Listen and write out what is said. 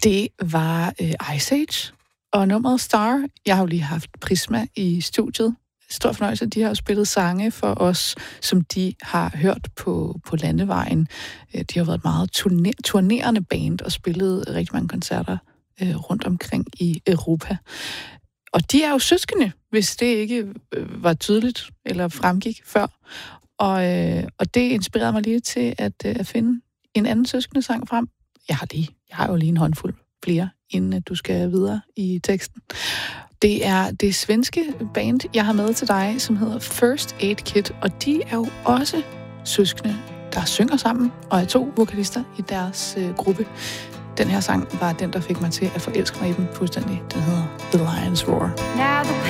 Det var Ice Age og nummeret Star. Jeg har jo lige haft Prisma i studiet. Stor fornøjelse, de har jo spillet sange for os, som de har hørt på landevejen. De har været et meget turnerende band og spillet rigtig mange koncerter rundt omkring i Europa. Og de er jo søskende, hvis det ikke var tydeligt eller fremgik før. Og det inspirerede mig lige til at finde en anden søskende sang frem. Jeg har jo lige en håndfuld flere, inden du skal videre i teksten. Det er det svenske band, jeg har med til dig, som hedder First Aid Kit, og de er jo også søskende, der synger sammen, og er 2 vokalister i deres gruppe. Den her sang var den, der fik mig til at forelske mig i dem fuldstændig. Den hedder The Lion's Roar. Now the